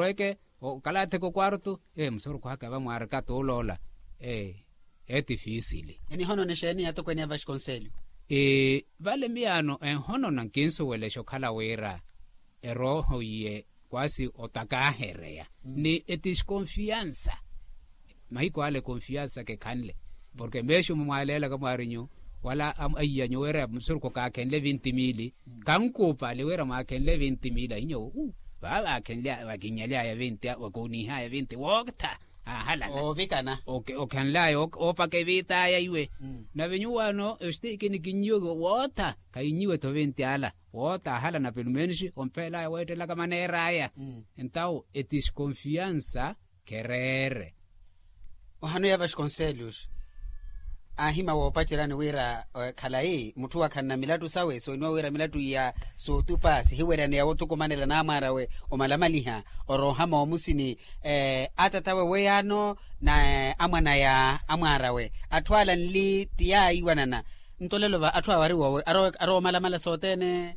roeke o kalate ko kwarto msoro kwa ka ba mware ka tolola difícil eni hono ne sheni ya to kweni Vasconcelho vale miano hono na kinso wele shokhala wera roho ye kwasi otakaherea ni etis confianza maiko ale confianza ke kanle porque mesho mwalela ka mwarinyo wala ayya nyowera msoro ko ka kenle 20,000 kankupa le wera ma kenle 20,000 inyo baba kenle wakinyale ya 20 wakoni haya 20 wokta hala vikana okanlayo opake vita ya iwe na venyuano kini kinyogo wota kainyiwe to 20 ala wota hala na pelumenshi ompela wete la kama neraya então etis confiança querer hano ya Vasconcelos ahima wopachirani wera khalai mutu wakhanna milatu sawe so inwa wera milatu ya so tupa sihiwera ne yawo tukomanela na amara we omalamaliha orohama omusini atatawe weyano na amwana ya amara we atwala nli tiya iwanana ntolelo va atwa wari wowe aro malamala sotene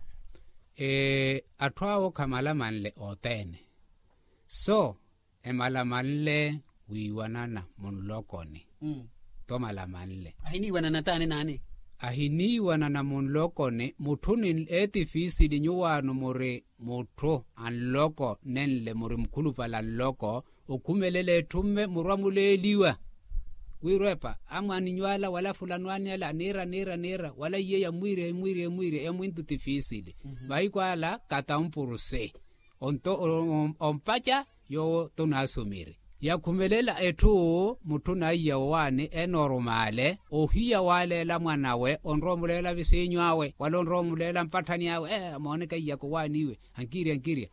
atwa kamalamanle otene so emalamanle wiwanana monlokoni toma la manle ahini wana tani nani ahini wana na monlokone mutuni etifisi dinyuwano more mutho anloko nenle more mkhulupa la loko okumelele tumme muramuleliwa wirepa amani nywala wala fulanwani ala nera wala yeya mwire emwintu tifisi baikwala katampuruse onto ompacha yo tonasomire ya kumelela etu mutuna iya wane enormale ohiya wale la mwanawe onromulela bisinywawe wala onromulela mpatani yawe moneka iya ko waniwe ankiria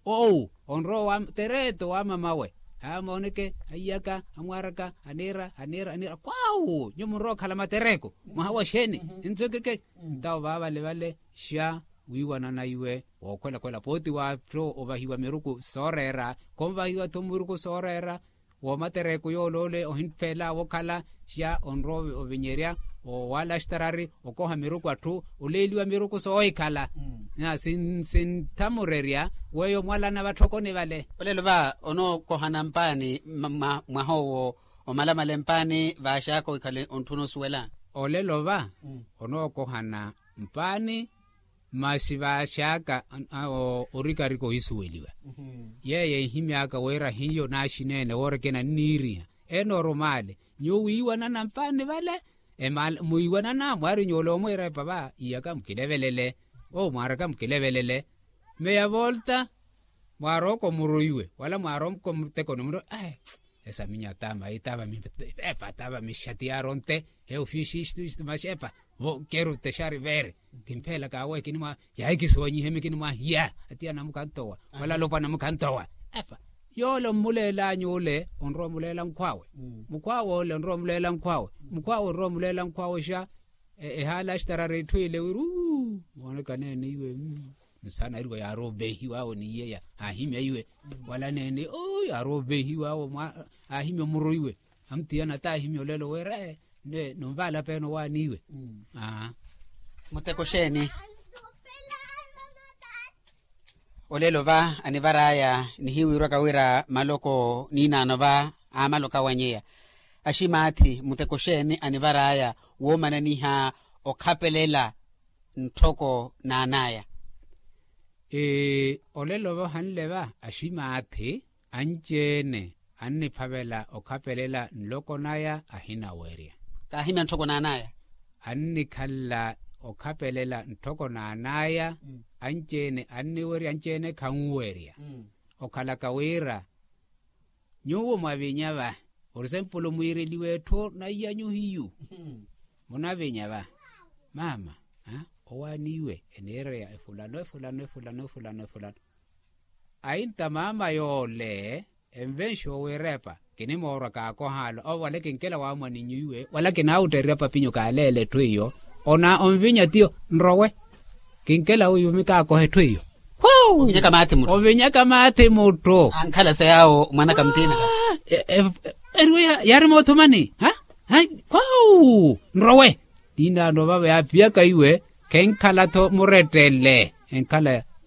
onro wa tereto wa mamawe moneke ayaka amwaraka anera kwao nyumro khala matereko mahawa sheni ntsokeke taw baba levale sha wiwana na iwe okwela poti wa pro obahiwa meruku sorera konbahiwa tomuruku sorera wo matereko yolole ohinfela wokala sha onrobe ovinyeria o wala shtarari okoha meruku atu oleliwa meruku soikala na sin tamureria weyo mwala na batokone vale olelo ba ono kohana mpani mwahowo omalama lempani vashako ikale ontuno suela olelo ba ono kohana mpani masiva shaka orikariko isuweliwa yeye himiaka wera hiyo nashinene workena niria enormale nyowiwana na mpani vale emal muiwana na mwari nyolo mwera baba iyaka mkilevelele mwara mkilevelele meya volta mwaroko muruiwe wala mwaroko mteko numero esa minya tama itaba mi fataba mi shatiaronte ofishistu mashepa kero te shari vere kimpela ka we kinima yaiki sonyi hemi kinima ya atia namukantowa wala lopa namukantowa efa yolo mulela nyole onromulela nkwawe mukwawo le onromulela nkwawe mukwawo romulela nkwawe sha hala shtarare twile wiru woneka nene iwe sana irgo ya robehi wao ni yeya ahime iwe wala nene ya robehi wao ahime muruiwe amtiana ta ahime olelo were ne nomvala peno waniwe muteko sheni olelo va anivaraya ni hiwirwa kawira maloko nina nova amaloka wanyea ashimati muteko sheni anivaraya womana niha okapelela ntoko na anaya olelo va hanleva ashimati anjene anne pavela okapelela nloko naya ahina weria tahina ntoko na anaya anni kalla okapelela ntoko na anaya anjene anni weria anjene kanweria okala kawira nyuwo mavinyava orisempulo muire liweto na yanyu hiyu munavinyava mama owaniwe enerea fulano ainta mama yole envensho werepa kini moro ka ko halo wala kinkela wa mwani nyuwe wala kinauteria papinyo ka lele twiyo ona onvinya tio nrowe kinkela uyu mika ko hetwiyo ovinya kamati muto ankala sayao mwana kamtina erwe yari motomani kwao nrowe dina no baba ya pia kaiwe kenkala to muretele enkala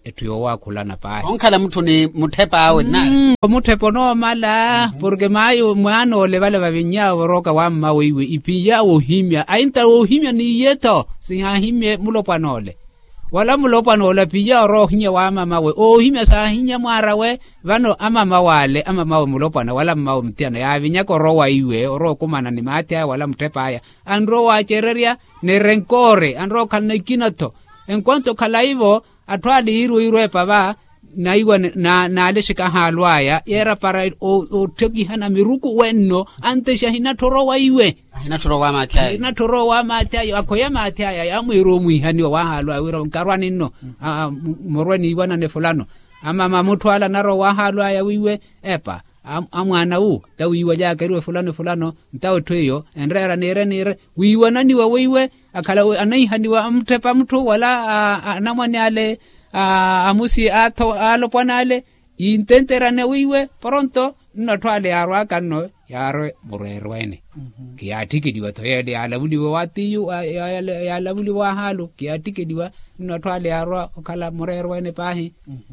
etuyo wa khulana pa onkhala muthu ni muthepa awe na muthepo no mala porque mayo mwana le vale va vinya roka wa mawiwe ipiya o himya ainta o himya ni yeto singa himye mulopanole wala mulopanole piya ro hinya wa mama we o himya sa hinya mwara we vano amama wale amama we mulopana wala mama mtiana ya vinya ko ro wa iwe ro kumana ni matia wala mtepa ya andro wa chereria ne renkore andro kanekinato en cuanto kalaivo atwali iru epava na iwa na aleshika halwaya era para o teki hana miruku wenno ante shahina torowa iwe hina torowa matia akoya matia ya mwiru mwihani wa halwa wira nkarwani no morweni iwana ne fulano ama mutwala naro wa halwa ya wiwe epa amwana u tawiwa jake fulano ntao tweyo enrera nere wiwa nani wa wiwe akala anai wa mtepa mtu wala anamwani ale amusi alopwanale intenterane wiwe pronto notwale arwa kanno yaro murerwene kiatikediwa toyede alabuliwa watiyu alabuliwa halu kiatikediwa notwale arwa kala murerwene pahi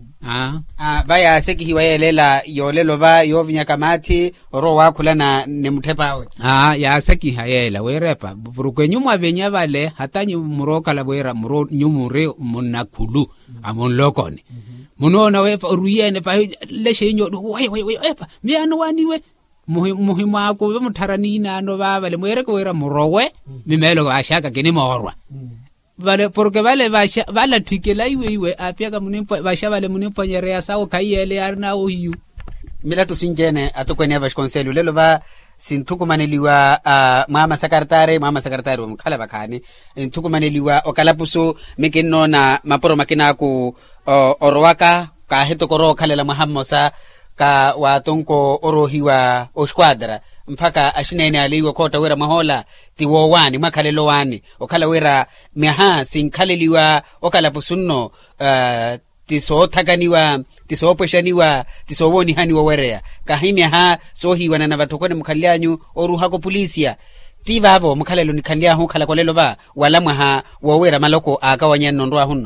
baya seki hiwayelela yolelo va yovinya kamati ro wakhulana ne muthepawe ya seki hayela werepa burukwe nyuma benya vale hatanyi muroka la bwera muro nyumure munakulu amonlokone munona we ruyene pa leshenyo we epa miano waniwe muhimu ako mutharani nano vale mwere ko wera murowe mimelo ashaka kene morwa vale porque vale vala tikela iwe apia ka munimpo vasha vale munimpo nyerea sawo kayele arna ohiyu milatu sinjene atokwene Vasconcelos lelo va sintukumaneliwa mama sakartare mkhala bakhani ntukumaneliwa okalapuso mikino na maporo makina ku orwaka ka heto koro khalela muhammosa ka watonko orohiwa osquadra mpaka ashinene aliwa kota wera mahola tiwo wani makhalelo wani okhala wera meha sinkhaleliwa okalapusunno tiso thaganiwa tiso poshaniwa tiso woni hani werea kahimya ha sohiwa na navatokone mukhalyanyu oruhako polisia tivavo mukhalelo nikhandia hu khala kolelo ba wala mwaha wowera maloko akawanya nondwa hunno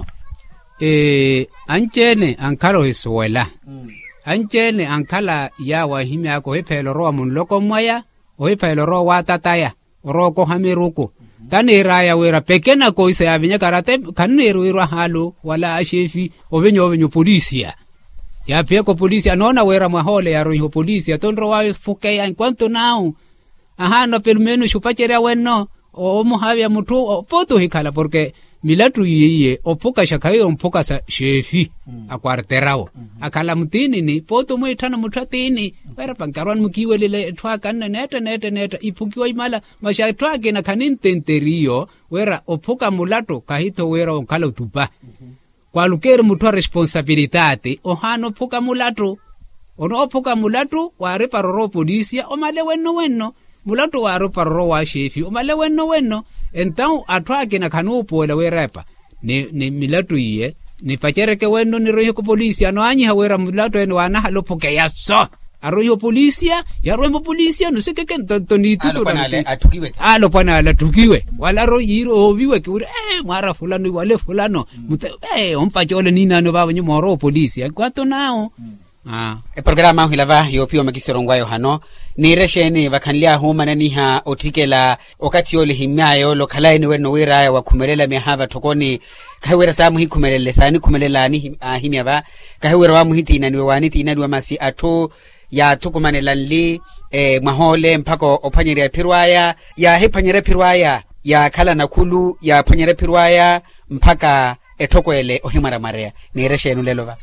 anchene ankalo hiswela anchene ankala ya wahimya ako hepelo ro munloko mwaya o hepelo ro watataya ro ko hamiruko taniraya wera pekena ko isa yavinya karate kanirwa halu wala ashefi ovenyo polisia ya peko polisia nona wera mahole ya roho polisia tonro wa fuke en cuanto nao no pelo menos chupachera bueno o muhavya mutu poto hikala porque milatu yiye opoka shakayo mpoka sa shefi akwarterao akala mutini ni poto mwitana mutratini wera pankarwan mukiwelele twaka neta ipukiwa imala masha twake na kanintenterio wera opoka mulato kahito wera onkala utupa kwa lukere mutua responsabilitate ohano poka mulato ono poka mulato ware paroro polisia omale wenno mulato ware paroro wa shefi omale wenno entau atwake na kanupo wala werepa ni milato iye ni pachereke wenno ni roho polisia no anyi hawera mulato eno wana halopoke yaso arroyo polisia ya roho polisia no sekeke ntoni tuto alo panale atukiwe wala royiro oviwe kure mara fulano wale fulano ompachole nina no baba nyumoro polisia kwato nao e programa hilava yopio makisirongwayo hano ni resheni vakhanlia huma niha otikela okati ole himyayo lokalaini wenno wira wa khumelela mehava thokoni kahwera samu hikumelele sani khumelela ni himyaba kahwera wa muhiti nani wani tinani wa masi atho ya thukumanela li mahole mpako ophanyere phirwaya ya hephanyere phirwaya ya khala nakhulu ya phanyere phirwaya mpaka ethokwele ohimara marea ni resheni lelova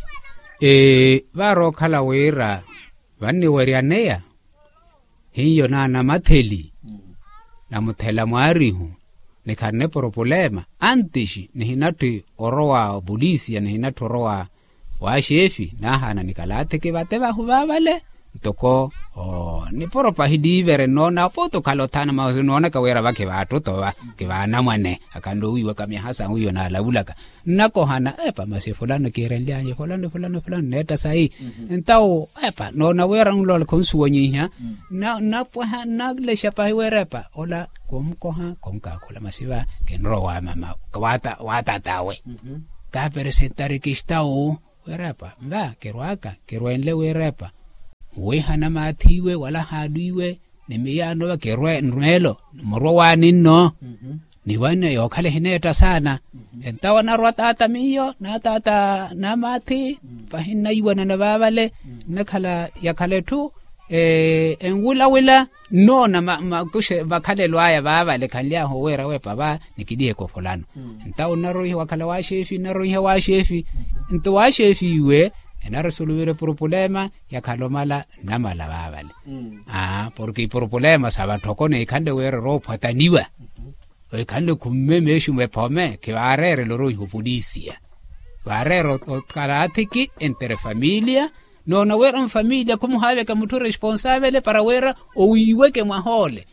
varo khala wera vanni werianeya hiyo na matheli na muthela mwarihu ni khanne problema antishi ni hinati orowa polisi ni hinati orowa wa shefi na hana nikalate ke bateba hubabale toko ni poropa hidivere nona foto kalotana mazo nona kawera bake batu toba ke bana mwane akando wiwa kamya hasa huyo na labulaka nako hana epa masi fulano kirelianye fulano neta sai entao epa nona wera nglo konsuonyiha na poha nagle shapa werepa ola komkoha komka kola masiva kenro wa mama wata tawe ka presentare ke stao werapa mba ke rwenle werapa we hana mathiwe wala haduiwe ne meyano ba ke rwenlo morwa wa ninno ni bana yo khale hineta sana entawa na rwatata miyo na tata na mathi fahinna iwana na babale na khala ya khale tu engula wela no na kushe bakhalelwa ya babale khalia ho wera we baba nikidie ko fulano entawa na rohi wa khala wa shefi na rohi wa shefi ento wa shefi we ena resolvere problema ya khalomala na mala babale porque problema sabathokone ikhande wera ro phataniwa kande kummemeshu mepome ke barere loro hupudisia barero karatiki entre familia no na wera familia como have ka mutu responsable para wera o iweke mahole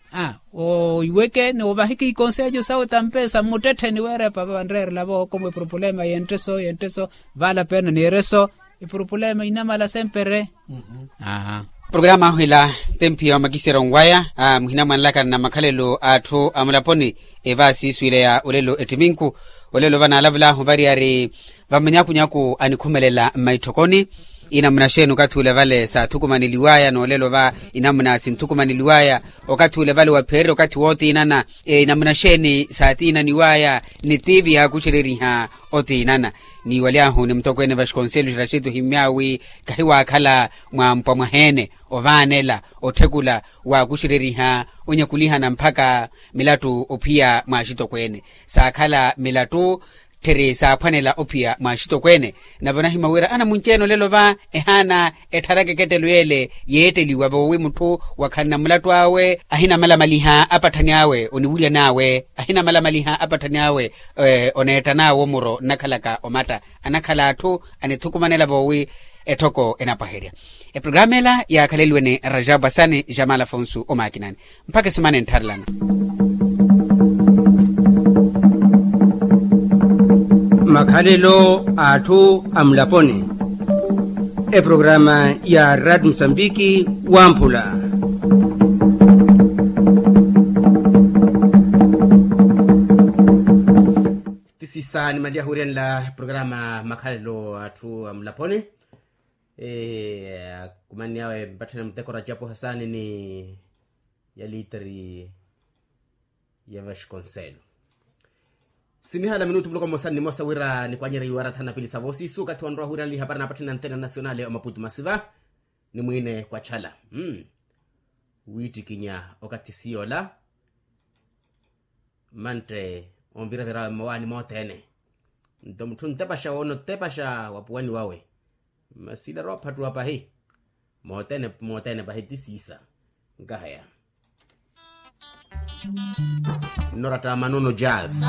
o iweke no bahiki consejo sawa tampesa mutete ni wera papa ndere labo como problema yenteso vale pena ni reso e problema inamala sempre programa hila tempio makisera ngwaya mhina manlaka na makhalelo athu amulaponi eva siswile ya olelo etiminku olelo vana lavula huvari ari vamanyakunyaku anikhumelela maithokoni ina mnashenu kathule vale sa thukumaniliwaya no olelo va ina mna sinthukumaniliwaya okathule vale waphere okathi wote inana ina mnasheni saati ina niwaya ni TV ha kuchireriha ote inana ni waliahu ni mtokwene Vasconcelos Rashidu Himiawi kahiwa khala mwampa mwahene ovanela othekula wa kushireriha onyakuliha na mpaka milatu opia mwashito kwene sakhala milatu Teresa panela opia mwashito kwene na vana himawera ana muncheno lelo va ehana etharake ketelwele yeteliwa bowe muthu wakhanna mulatu awe ahina malamaliha apathani awe onibulia nawe ahina malamaliha apathani awe oneta nawo muro nakhalaka omata anakhala athu anethukumanela bowe etoko enapaheria programela ya khalelwene Rajab Hassan Jamal Afonso omakinani mpaka semana ntharlana makhalelo athu amulaponi programa ya Radio Msambiki Wampula tisisa ni madia hurian la programa makhalelo athu amulaponi kumani yawe mpatana mteko Rajabu Hassan ni ya literi ya Vasconcelos simihala minutu bloka mosani mosa wira ni kwa nyeri wara thana pili savosi suka tuandroa huri ali habari na patina antena nationale o Maputo masiva ni mwine kwa chala witi kinya okati siola mante ombira vera mawani motene ndomtun tepasha ono tepasha wapuani wawe masida ropa tu hapa hii motene bahiti sisa ngahaya Norata Manono Jazz